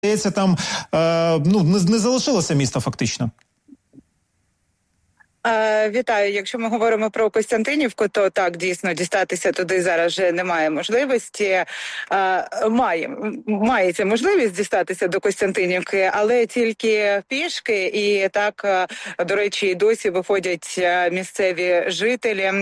здається, там не залишилося міста фактично. Вітаю. Якщо ми говоримо про Костянтинівку, то так, дійсно, дістатися туди зараз вже немає можливості. Мається можливість дістатися до Костянтинівки, але тільки пішки. І так, до речі, і досі виходять місцеві жителі.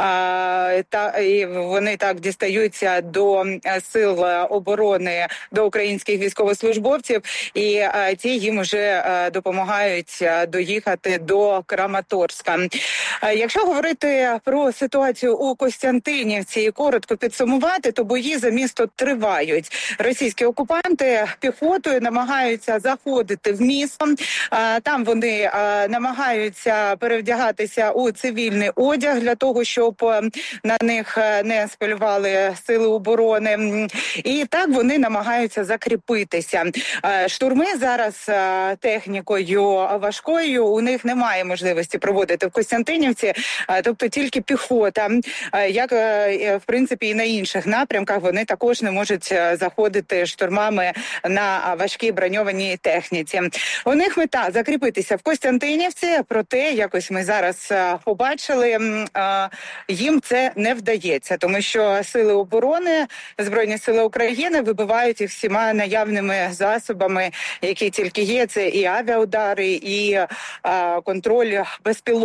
І вони так дістаються до сил оборони, до українських військовослужбовців. І ті їм вже допомагають доїхати до Краматорська. Якщо говорити про ситуацію у Костянтинівці і коротко підсумувати, то бої за місто тривають. Російські окупанти піхотою намагаються заходити в місто. Там вони намагаються перевдягатися у цивільний одяг для того, щоб на них не сполювали сили оборони. І так вони намагаються закріпитися. Штурми зараз технікою важкою, у них немає можливості проводити в Костянтинівці, тобто тільки піхота, як в принципі і на інших напрямках, вони також не можуть заходити штурмами на важкій броньованій техніці. У них мета закріпитися в Костянтинівці, проте якось ми зараз побачили, їм це не вдається, тому що сили оборони, Збройні сили України вибивають їх всіма наявними засобами, які тільки є. Це і авіаудари, і контроль безпілотниками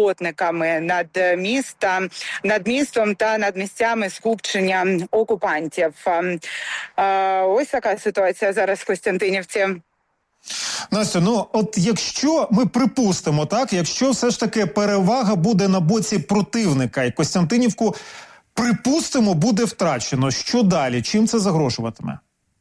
над містом та над місцями скупчення окупантів. Ось така ситуація зараз в Костянтинівці. Настя, от якщо ми припустимо, так, якщо все ж таки перевага буде на боці противника і Костянтинівку, припустимо, буде втрачено, що далі? Чим це загрожуватиме?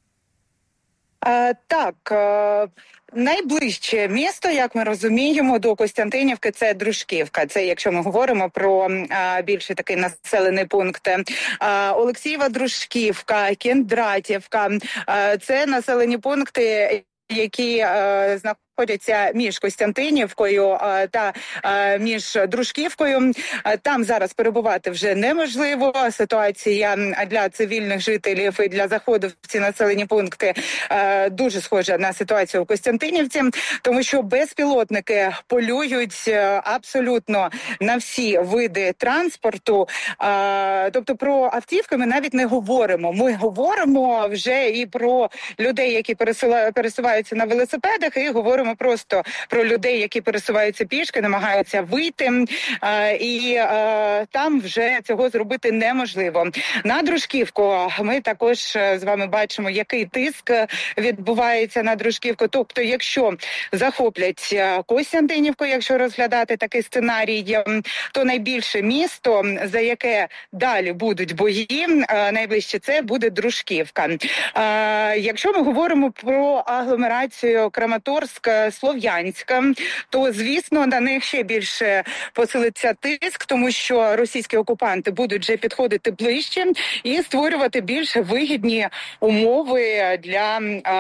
Найближче місто, як ми розуміємо, до Костянтинівки – це Дружківка. Це якщо ми говоримо про більший такий населений пункт. Олексієва Дружківка, Кендратівка – це населені пункти, які знаходяться між Костянтинівкою та між Дружківкою. Там зараз перебувати вже неможливо. Ситуація для цивільних жителів і для заходу в ці населені пункти дуже схожа на ситуацію у Костянтинівці, тому що безпілотники полюють абсолютно на всі види транспорту. Тобто про автівки ми навіть не говоримо. Ми говоримо вже і про людей, які пересуваються на велосипедах, і говоримо просто про людей, які пересуваються пішки, намагаються вийти, і там вже цього зробити неможливо. На Дружківку ми також з вами бачимо, який тиск відбувається на Дружківку. Тобто, якщо захоплять Костянтинівку, якщо розглядати такий сценарій, то найбільше місто, за яке далі будуть бої, найближче це буде Дружківка. Якщо ми говоримо про агломерацію Краматорськ-Слов'янська, то, звісно, на них ще більше посилиться тиск, тому що російські окупанти будуть вже підходити ближче і створювати більш вигідні умови для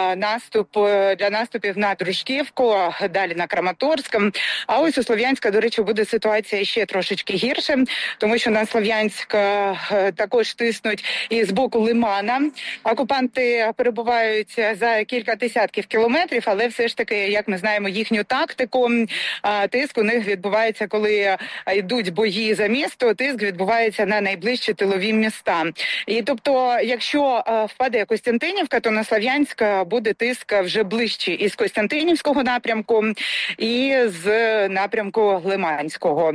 наступів на Дружківку, далі на Краматорськ. А ось у Слов'янська, до речі, буде ситуація ще трошечки гірше, тому що на Слов'янськ також тиснуть і з боку Лимана. Окупанти перебувають за кілька десятків кілометрів, але все ж таки, як ми знаємо, їхню тактику, тиск у них відбувається, коли йдуть бої за місто, тиск відбувається на найближчі тилові міста. І тобто, якщо впаде Костянтинівка, то на Слов'янськ буде тиск вже ближче із Костянтинівського напрямку і з напрямку Лиманського.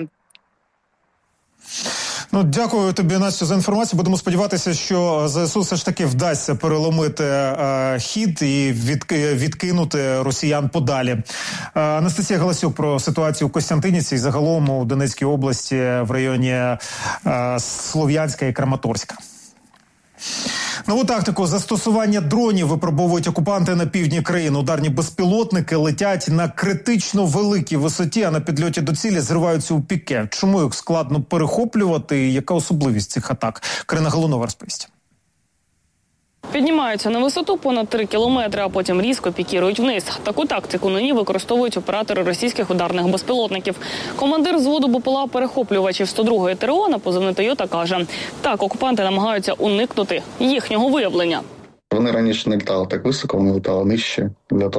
Дякую тобі, Настю, за інформацію. Будемо сподіватися, що ЗСУ все ж таки вдасться переломити хід і відкинути росіян подалі. Анастасія Галасюк про ситуацію у Костянтинівці і загалом у Донецькій області в районі Слов'янська і Краматорська. Нову тактику застосування дронів випробовують окупанти на півдні країни. Ударні безпілотники летять на критично великій висоті, а на підльоті до цілі зриваються у піке. Чому їх складно перехоплювати і яка особливість цих атак? Карина Галунова розповість. Піднімаються на висоту понад 3 кілометри, а потім різко пікірують вниз. Таку тактику нині використовують оператори російських ударних безпілотників. Командир взводу БПЛА-перехоплювачів 102-ї ТРО на позивний «Тойота» каже, так окупанти намагаються уникнути їхнього виявлення. Вони раніше не літали так високо, вони літали нижче для того,